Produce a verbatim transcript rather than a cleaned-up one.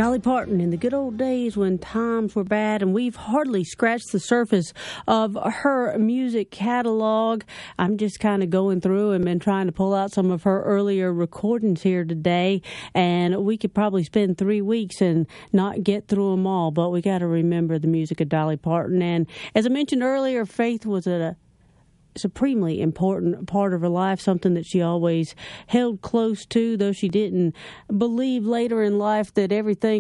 Dolly Parton in the good old days when times were bad, and we've hardly scratched the surface of her music catalog. I'm just kind of going through and been trying to pull out some of her earlier recordings here today, and we could probably spend three weeks and not get through them all, but we got to remember the music of Dolly Parton. And as I mentioned earlier, faith was a supremely important part of her life, something that she always held close to, though she didn't believe later in life that everything